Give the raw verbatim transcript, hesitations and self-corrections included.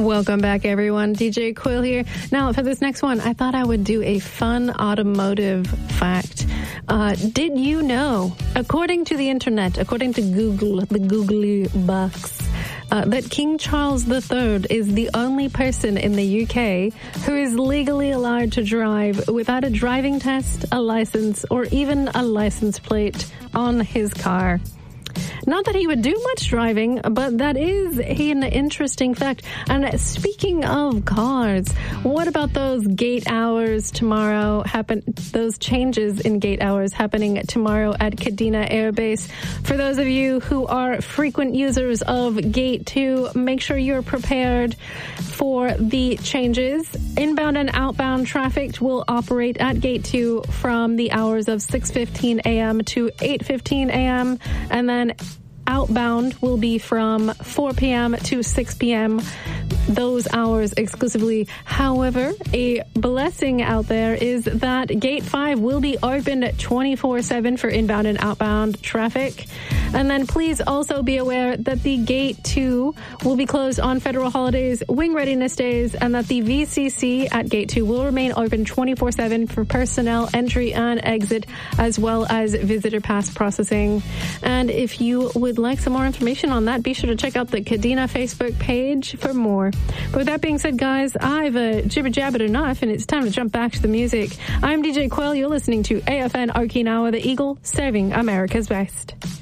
Welcome back, everyone. D J Quill here. Now, for this next one, I thought I would do a fun automotive fact. Uh, did you know, according to the internet, according to Google, the Googly Bucks, uh, that King Charles the Third is the only person in the U K who is legally allowed to drive without a driving test, a license, or even a license plate on his car? Not that he would do much driving, but that is an interesting fact. And speaking of cars, what about those gate hours tomorrow happen, those changes in gate hours happening tomorrow at Kadena Air Base? For those of you who are frequent users of Gate two, make sure you're prepared for the changes. Inbound and outbound traffic will operate at Gate two from the hours of six fifteen a.m. to eight fifteen a.m. and then outbound will be from four p.m. to six p.m. those hours exclusively. However, a blessing out there is that Gate five will be open twenty-four seven for inbound and outbound traffic. And then please also be aware that the Gate two will be closed on federal holidays, wing readiness days, and that the V C C at Gate two will remain open twenty-four seven for personnel entry and exit, as well as visitor pass processing. And if you would like some more information on that, be sure to check out the Kadena Facebook page for more. But with that being said, guys, I've uh, jibber-jabbered enough, and it's time to jump back to the music. I'm D J Quill. You're listening to A F N Okinawa, the Eagle, serving America's best.